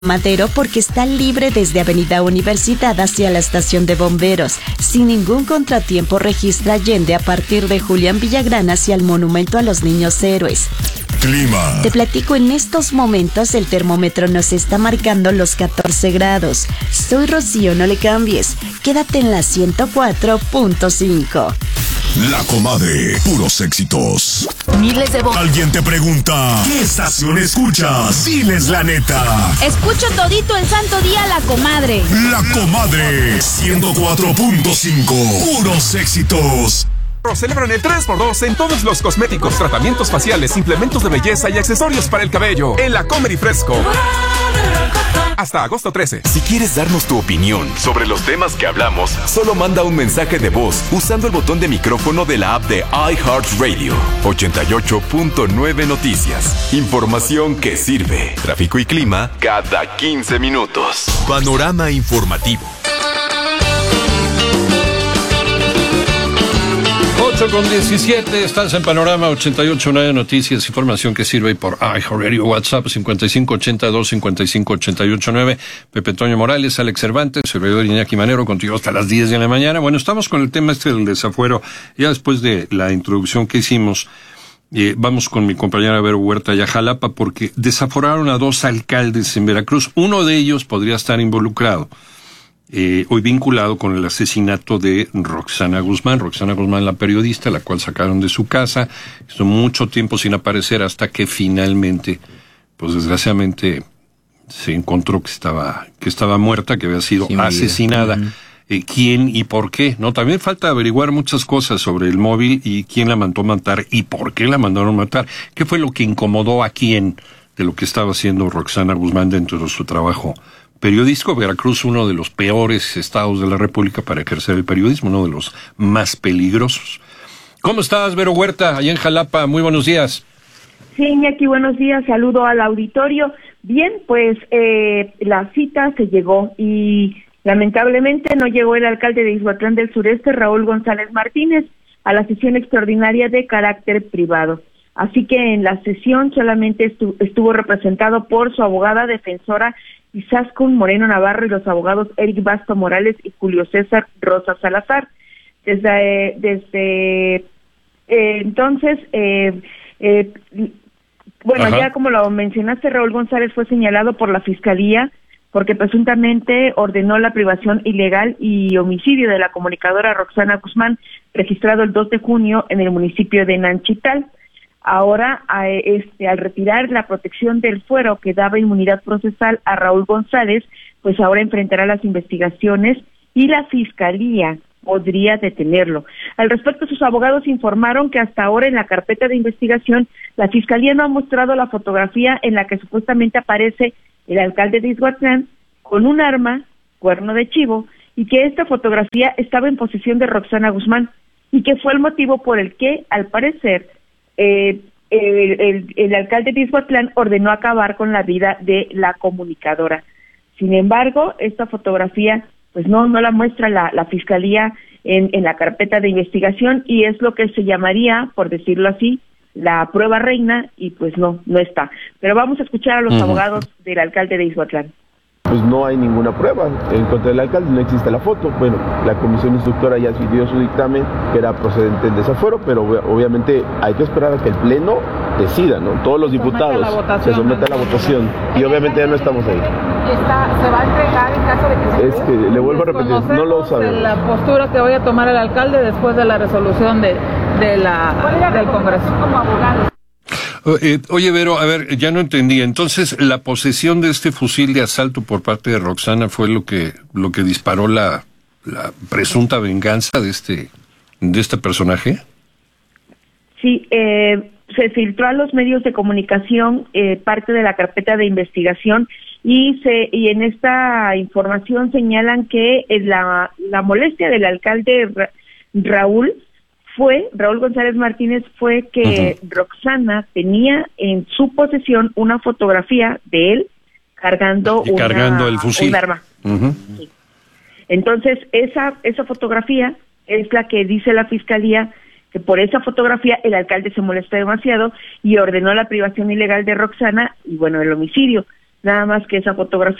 Madero porque está libre desde Avenida Universidad hacia la estación de bomberos. Sin ningún contratiempo registra Allende a partir de Julián Villagrán hacia el Monumento a los Niños Héroes. Clima. Te platico, en estos momentos el termómetro nos está marcando los 14 grados. Soy Rocío, no le cambies. Quédate en la 104.5. La Comadre, puros éxitos. Miles de votos. Alguien te pregunta, ¿qué estación escuchas? Diles la neta. Escucho todito el santo día La Comadre. La Comadre, 104.5, puros éxitos. Celebran el 3x2 en todos los cosméticos, tratamientos faciales, implementos de belleza y accesorios para el cabello. En La Comer y Fresco. Hasta agosto 13. Si quieres darnos tu opinión sobre los temas que hablamos, solo manda un mensaje de voz usando el botón de micrófono de la app de iHeartRadio. 88.9 Noticias. Información que sirve. Tráfico y clima cada 15 minutos. Panorama informativo. 8:17, estás en Panorama 88.9 Noticias, información que sirve por iHeartRadio. WhatsApp 5582-5588.9. Pepe Toño Morales, Alex Cervantes, servidor Iñaki Manero, contigo hasta las 10 de la mañana. Bueno, estamos con el tema del desafuero. Ya después de la introducción que hicimos, vamos con mi compañera Vero Huerta y a Jalapa, porque desaforaron a 2 alcaldes en Veracruz. Uno de ellos podría estar involucrado, hoy vinculado con el asesinato de Roxana Guzmán, la periodista, la cual sacaron de su casa, estuvo mucho tiempo sin aparecer hasta que finalmente, pues desgraciadamente, se encontró que estaba muerta, que había sido asesinada. ¿Quién y por qué? No, también falta averiguar muchas cosas sobre el móvil y quién la mandó matar y por qué la mandaron matar. ¿Qué fue lo que incomodó a quién de lo que estaba haciendo Roxana Guzmán dentro de su trabajo periodístico? Veracruz, uno de los peores estados de la República para ejercer el periodismo, uno de los más peligrosos. ¿Cómo estás, Vero Huerta, allá en Jalapa? Muy buenos días. Sí, Iñaki, buenos días, saludo al auditorio. Bien, pues la cita se llegó y lamentablemente no llegó el alcalde de Ixhuatlán del Sureste, Raúl González Martínez, a la sesión extraordinaria de carácter privado. Así que en la sesión solamente estuvo representado por su abogada defensora Izaskun Moreno Navarro y los abogados Eric Basto Morales y Julio César Rosa Salazar. Desde entonces, bueno, Ajá. Ya como lo mencionaste, Raúl González fue señalado por la Fiscalía porque presuntamente ordenó la privación ilegal y homicidio de la comunicadora Roxana Guzmán, registrado el 2 de junio en el municipio de Nanchital. Ahora, al retirar la protección del fuero que daba inmunidad procesal a Raúl González, pues ahora enfrentará las investigaciones y la Fiscalía podría detenerlo. Al respecto, sus abogados informaron que hasta ahora en la carpeta de investigación, la Fiscalía no ha mostrado la fotografía en la que supuestamente aparece el alcalde de Ixhuatlán con un arma, cuerno de chivo, y que esta fotografía estaba en posesión de Roxana Guzmán, y que fue el motivo por el que, al parecer, el alcalde de Ixhuatlán ordenó acabar con la vida de la comunicadora. Sin embargo, esta fotografía pues no la muestra la Fiscalía en la carpeta de investigación y es lo que se llamaría, por decirlo así, la prueba reina y pues no está. Pero vamos a escuchar a los abogados del alcalde de Ixhuatlán. Pues no hay ninguna prueba en contra del alcalde, no existe la foto. Bueno, la comisión instructora ya dio su dictamen que era procedente el desafuero, pero obviamente hay que esperar a que el pleno decida, ¿no? Todos los diputados se someten a la votación y obviamente ya no estamos ahí. ¿Se va a entregar en caso de que se... Es que le vuelvo a repetir, no lo sabemos. La postura que vaya a tomar el alcalde después de la resolución del Congreso como abogado. Oye, Vero, a ver, ya no entendí. Entonces, ¿la posesión de este fusil de asalto por parte de Roxana fue lo que disparó la presunta venganza de este personaje? Sí, se filtró a los medios de comunicación parte de la carpeta de investigación y en esta información señalan que la molestia del alcalde Raúl González Martínez fue que Roxana tenía en su posesión una fotografía de él cargando el fusil, un arma. Sí. Entonces, esa fotografía es la que dice la Fiscalía que por esa fotografía el alcalde se molestó demasiado y ordenó la privación ilegal de Roxana y bueno, el homicidio. nada más que esa fotografía